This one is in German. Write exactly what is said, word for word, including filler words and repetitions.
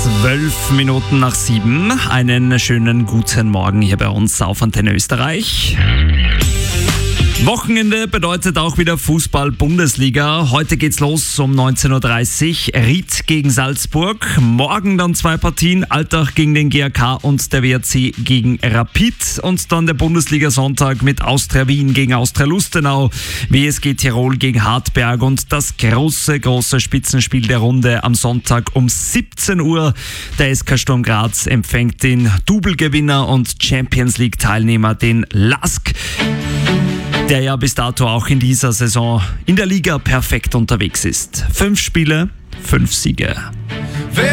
Zwölf Minuten nach sieben. Einen schönen guten Morgen hier bei uns auf Antenne Österreich. Wochenende bedeutet auch wieder Fußball-Bundesliga. Heute geht's los um neunzehn Uhr dreißig. Ried gegen Salzburg. Morgen dann zwei Partien. Altach gegen den G A K und der W R C gegen Rapid. Und dann der Bundesliga-Sonntag mit Austria Wien gegen Austria Lustenau. W S G Tirol gegen Hartberg. Und das große, große Spitzenspiel der Runde am Sonntag um siebzehn Uhr. Der S K Sturm Graz empfängt den Double-Gewinner und Champions-League-Teilnehmer, den Lask, der ja bis dato auch in dieser Saison in der Liga perfekt unterwegs ist. Fünf Spiele, fünf Siege. Wer